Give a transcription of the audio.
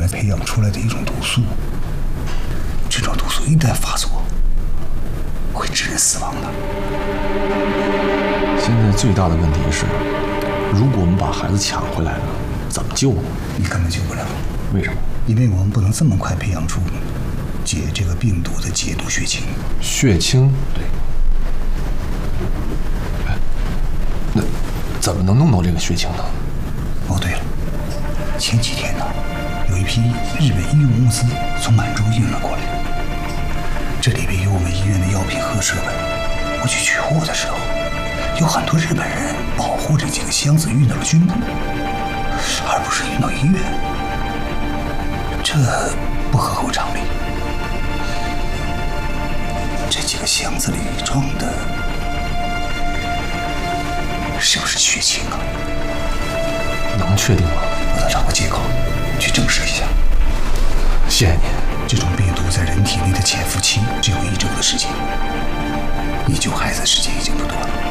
培养出来的一种毒素。这种毒素一旦发作，会致人死亡的。 现在最大的问题是，如果我们把孩子抢回来了，怎么救呢？ 你根本救不了。 为什么？ 因为我们不能这么快培养出解这个病毒的解毒血清。 血清？ 对。 哎，那怎么能弄到这个血清呢？ 哦，对了，前几天呢，有一批日本医用物资从满洲运了过来，这里边有我们医院的药品和设备。我去取货的时候，有很多日本人保护这几个箱子运到了军部，而不是运到医院，这不合乎常理。这几个箱子里装的是不是血清啊？ 能确定吗？ 我得找个借口去证实一下。 谢谢你。 这种病毒在人体内的潜伏期只有1周的时间，你救孩子的时间已经不多了。